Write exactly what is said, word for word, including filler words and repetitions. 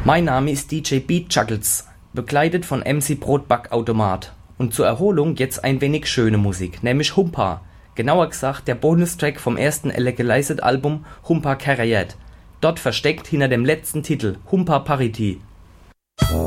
Mein Name ist D J Beat Juggles, begleitet von M C Brotbackautomat. Und zur Erholung jetzt ein wenig schöne Musik, nämlich Humpa. Genauer gesagt der Bonustrack vom ersten Allegalized Album Humpa Karayet. Dort versteckt hinter dem letzten Titel Humpa Parity.